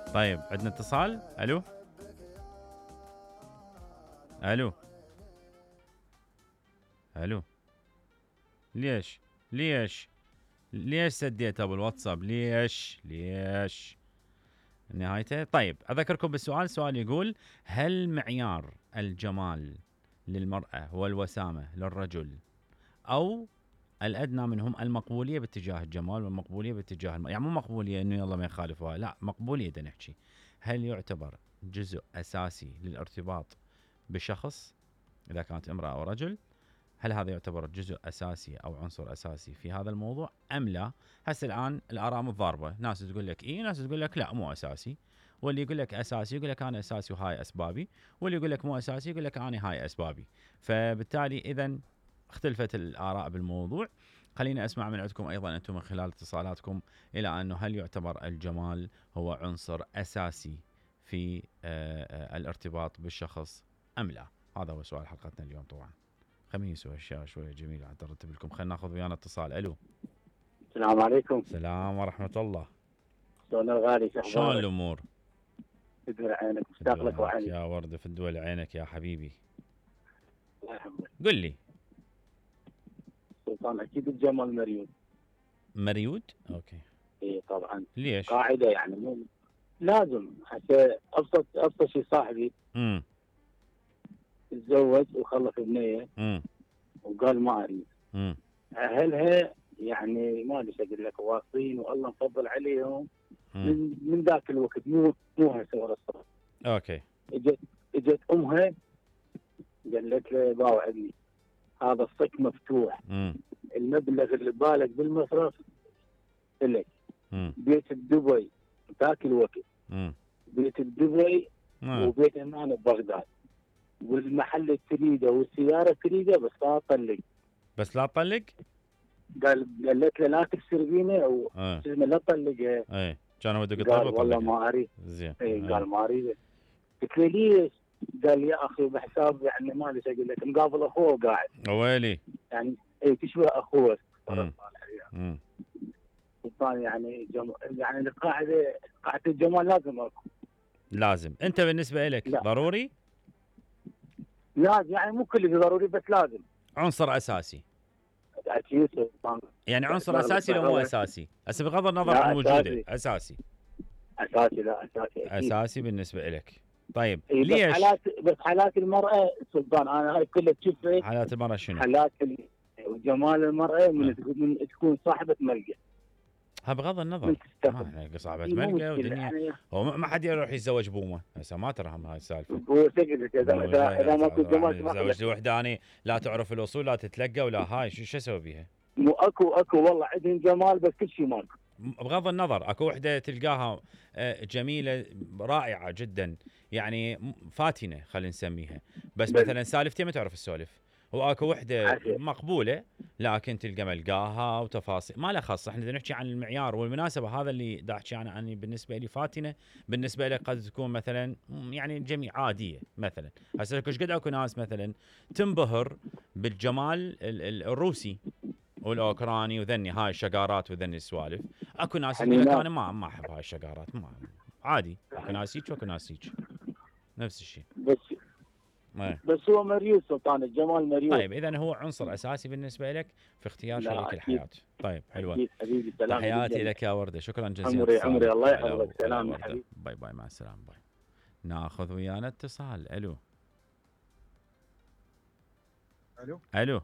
طيب عندنا اتصال. الو الو الو. ليش ليش ليش سديتها بالواتساب؟ ليش نهايته؟ طيب اذكركم بالسؤال. السؤال يقول: هل معيار الجمال للمرأة هو الوسامة للرجل، او الادنى منهم المقبوليه باتجاه الجمال والمقبوليه باتجاه يعني مو مقبوليه انه يلا ما يخالفوها، لا مقبوليه بدنا نحكي. هل يعتبر جزء اساسي للارتباط بشخص اذا كانت امراه او رجل؟ هل هذا يعتبر جزء اساسي او عنصر اساسي في هذا الموضوع ام لا؟ هسه الان الاراء متضاربه، ناس تقول لك اي، ناس تقول لك لا مو اساسي. واللي يقول لك اساسي يقول لك انا اساسي وهاي اسبابي، واللي يقول لك مو اساسي يقول لك انا هاي اسبابي. فبالتالي اذا اختلفت الاراء بالموضوع. خليني اسمع من عندكم ايضا انتم من خلال اتصالاتكم الى انه هل يعتبر الجمال هو عنصر اساسي في الارتباط بالشخص ام لا؟ هذا هو سؤال حلقتنا اليوم. طبعا خميس واشياء شويه جميله عاد ارتب لكم. خلينا ناخذ ويانا اتصال. الو. السلام عليكم. السلام ورحمه الله. شلون الغالي؟ شو شلون اخبارك؟ الامور؟ تدور عينك، في مشتاق الدول لك عينك وعلي. يا ورده، في الدول عينك يا حبيبي. الله يحفظك. قل لي. سلطان اكيد الجمال مريوط. مريود؟ اوكي. اي طبعا. ليش؟ قاعده يعني مو لازم. حتى ابسط شيء صاحبي امم تزوج وخلف ابنيه امم وقال ما اريد. امم اهلها يعني ما ادري اقول لك، واصين والله مفضل عليهم من ذاك الوقت، مو هسه ورا الصف. اوكي. اجت امها قالت له باوعدني هذا الصك مفتوح، المبلغ اللي بالك بالمصرف لك. بيت بدبي ذاك الوقت، بيت بدبي وبيت هنا ببغداد، والمحل تريده والسياره تريده، بس لا تطلق. بس لا تطلق؟ قالت له لا تكسر بينا او لا تطلقها. اي كان ودك قال والله ما اريد. زين. قال ما اريد. قلت له ليش؟ قال يا اخي بحساب يعني ما ادري اقول لك، مقابل اخوه قاعد ويلي يعني تشبه اخوه. سلطان يعني يعني قاعده الجمال لازم اكو. لازم. انت بالنسبه لك لا. ضروري؟ لازم يعني مو كل شيء ضروري بس لازم. عنصر اساسي اكيد سلطان. يعني عنصر اساسي لو مو اساسي؟ هسه بغض النظر عن وجوده اساسي. اساسي لا اساسي أكيد. اساسي بالنسبه لك. طيب ليش؟ بس حالات المراه سلطان انا هاي كلها تشوفها. حالات المراه شنو؟ حالات وجمال المراه من تكون صاحبه ملقى. بغض النظر ما صاحبة ملقى ودنيا يعني. هو ما حد يروح يتزوج بومه هسه، ما ترهم هاي السالفه. هو سجلت اذا ما كنت جمال تزوج وحده لا تعرف الاصول لا تتلقى ولا هاي شو اسوي بيها؟ مو اكو والله عندهم جمال بس كل شيء ماكو. بغض النظر اكو وحده تلقاها جميله رائعه جدا يعني فاتنه خلينا نسميها، بس مثلا سالفتي ما تعرف السولف. واكو وحده مقبوله لكن تلقى ملقاها وتفاصيل ما لها خاص. احنا نحكي عن المعيار والمناسبه. هذا اللي دا احكي عني بالنسبه لي فاتنه، بالنسبه لك قد تكون مثلا يعني جميع عاديه. مثلا هسه ايش قد اكو ناس مثلا تنبهر بالجمال الروسي والاوكراني وذني هاي الشقارات وذني السوالف. اكو ناس يقول لك انا ما احب هاي الشقارات، ما عادي. اكو ناس هيك واكو ناس هيك، نفس الشيء. بس هو مريوط سلطان، الجمال مريوط. طيب اذا هو عنصر اساسي بالنسبه لك في اختيار شريك الحياه. طيب حلوه. حبيبي تحياتي لك يا ورده، شكرا جزيلا. عمري الله يحفظك. سلام حبيبي. باي باي مع السلامه. باي. ناخذ ويانا اتصال. الو الو الو.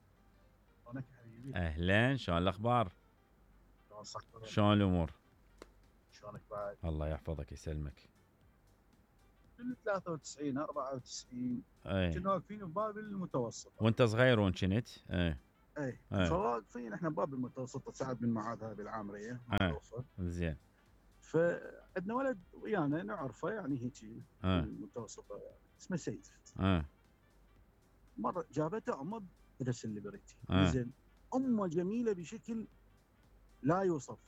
اهلا، شلون الاخبار؟ شلون الامور؟ شلونك بعد؟ الله يحفظك يسلمك. من 93 94 كنا واقفين بباب المتوسط. وانت صغير وين كنت؟ اي واقفين احنا بباب المتوسط سعد بن معاذ هذه العامريه متوسط. زين. فعندنا ولد ويانا نعرفه يعني هيك المتوسطه يعني اسمه سيف. مره جابته امه بدرس الليبرتي. زين. امه جميله بشكل لا يوصف.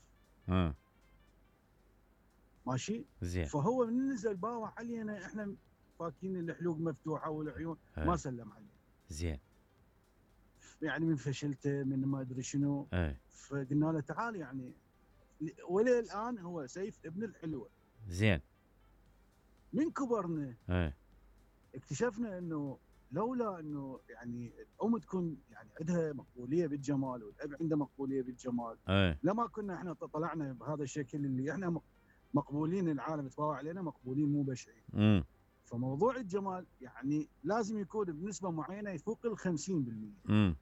ماشي. زين. فهو من نزل باوع علينا احنا فاكين الحلوق مفتوحه والعيون ما سلم عليه. زين. يعني من فشلته من ما ادري شنو. فقلنا له تعال يعني. ولي الان هو سيف ابن الحلوه. زين. من كبرنا ايه اكتشفنا انه لولا انه يعني الام تكون يعني عندها مقبوليه بالجمال والاب عنده مقبوليه بالجمال، ايه لما كنا احنا طلعنا بهذا الشكل اللي احنا مقبولين، العالم تباوع علينا مقبولين مو بشعين. فموضوع الجمال يعني لازم يكون بنسبه معينه يفوق ال 50%.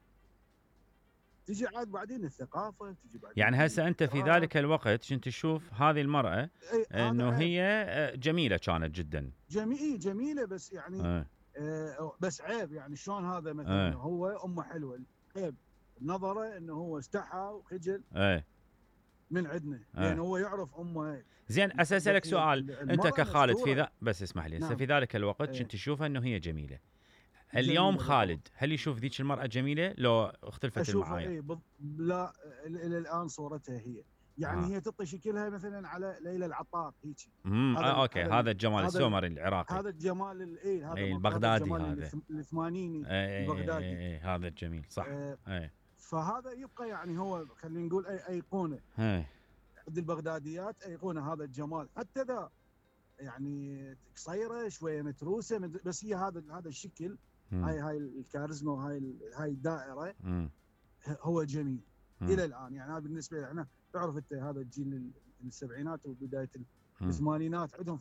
تجي عاد بعدين الثقافه، تجي بعدين يعني هسه انت في ذلك الوقت كنت تشوف هذه المرأة انه هي جميلة كانت جدا. جميلة بس يعني بس عيب يعني شلون هذا مثلا هو امه حلوة، عيب نظره انه هو استحى وخجل من عندنا لان هو يعرف امه. زين اسالك سؤال، انت كخالد في ذا بس اسمح لي، نعم. في ذلك الوقت كنت تشوفها انه هي جميلة. اليوم جميلة خالد هل يشوف ذيك المرأة جميلة لو اختلفت المعايير؟ لا الى الان صورتها هي يعني هي تعطي شكلها مثلا على ليلى العطار هيك. اوكي هذا الجمال السومري العراقي، هذا الجمال هذا البغدادي، هذا الثمانيني البغدادي. هذا الجميل صح. فهذا يبقى يعني هو خلينا نقول ايقونه عند البغداديات، ايقونه هذا الجمال، حتى ذا يعني قصيره شويه متروسه بس هي هذا الشكل، هاي الكاريزما وهاي الدائره هو جميل الى الان. يعني هذا بالنسبه لنا احنا تعرف انت هذا الجيل السبعينات وبدايه الثمانينات عندهم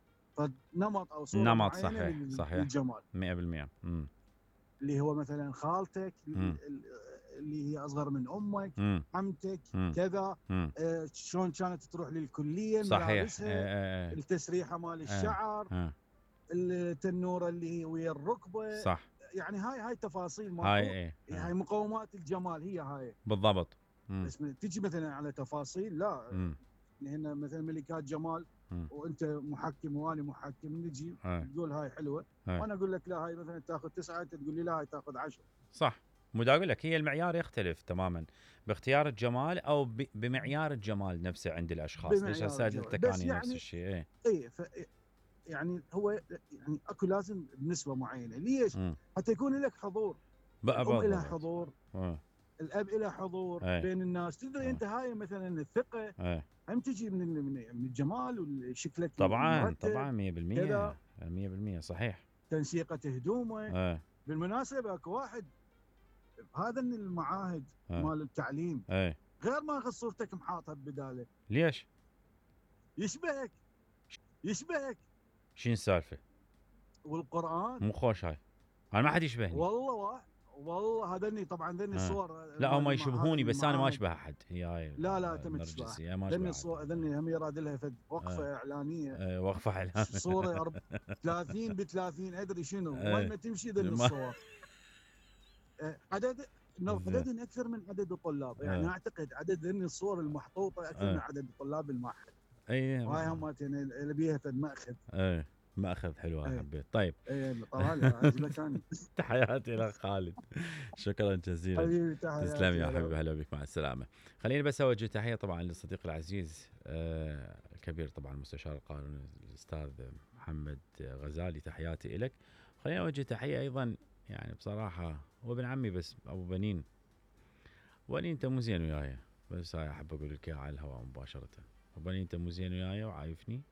نمط او صوره نمط معينه صحيح للجمال 100%. اللي هو مثلا خالتك اللي هي اصغر من امك، عمتك كذا، شلون كانت تروح للكليه، صحيح التسريحه مال الشعر، التنوره اللي هي ويا الركبه، صح. يعني هاي تفاصيل هاي مقومات الجمال هي بالضبط. بس تجي مثلا على تفاصيل لا هنا مثلا ملكات جمال وانت محكم وانا محكم، نجي تقول هاي حلوه وانا اقول لك لا هاي مثلا تاخذ 9، انت تقول لي لا هاي تاخذ 10. صح. مو اقول لك هي المعيار يختلف تماما باختيار الجمال او بمعيار الجمال نفسه عند الاشخاص. ليش هسه التكاني يعني نفس الشيء. يعني هو يعني اكو لازم بنسبه معينه. ليش؟ حتى يكون لك حضور، الام لها حضور، الاب له حضور بين الناس. تدري انت هاي مثلا الثقه هم تجي من الجمال وشكلك طبعا 100% صحيح. تنسيقه هدومه. بالمناسبه اكو واحد هذا من المعاهد مال التعليم غير ما اخذ صورتك محاطها ببداله. ليش؟ يشبهك شنو السالفه؟ والقران مو خوش هاي، انا ما حد يشبهني والله هذني طبعا ذني الصور لا هم يشبهوني بس انا ما اشبه احد. هي هاي لا انت ما تشبه. ذني الصور ذني هم يراد لها وقفه اعلانيه. وقفه اعلانيه صوره 30 ب 30 ادري شنو وين ما تمشي ذني الصور. عدد اكثر من عدد الطلاب. يعني اعتقد عدد ذني الصور المحطوطه اكثر من عدد الطلاب المعهد. وهاي هم اللي بيها ماخذ. ماخذ حلوه حبيت. طيب طبعا عجبتني. تحياتي لك خالد، شكرا جزيلا. تسلم يا حبيبي، هلا بك، مع السلامه. خليني بس اوجه تحيه طبعا للصديق العزيز الكبير طبعا المستشار القانوني الاستاذ محمد غزالي، تحياتي لك. خليني اوجه تحيه ايضا يعني بصراحه هو ابن عمي بس ابو بنين، وبنين انت مو زين وياي، بس هاي احب اقول لك على الهواء مباشره. وبنين انت مو زين وياي وعايفني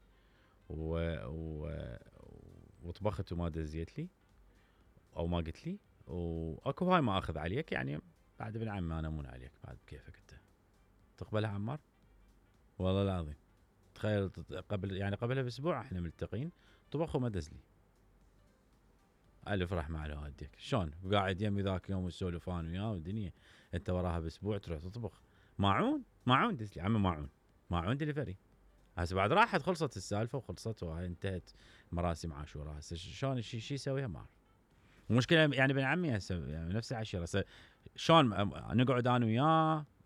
وطبخت وما دزيت لي او ما قلت لي، واكو هاي ما اخذ عليك يعني بعد ابن عمي انا امون عليك بعد بكيفك انت تقبلها عمار. والله العظيم تخيل قبلها باسبوع احنا ملتقين طبخ وما دز لي. الف رحمه على والديك. شلون قاعد يمي ذاك يوم السولفان وياه والدنيا، انت وراها باسبوع تروح تطبخ معون دز لي عمي، معون دليفري. هسه بعد راحت خلصت السالفه وخلصت وهاي انتهت مراسم عاشوراء. هسه شلون شي يسويها ما اعرف. المشكله يعني ابن عمي هسه يعني نفس العشيره. هسه شلون نقعد انا وياه